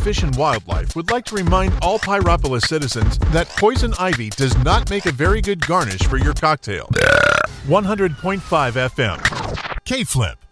Fish and Wildlife would like to remind all Pyropolis citizens that poison ivy does not make a very good garnish for your cocktail. 100.5 FM. K-Flip.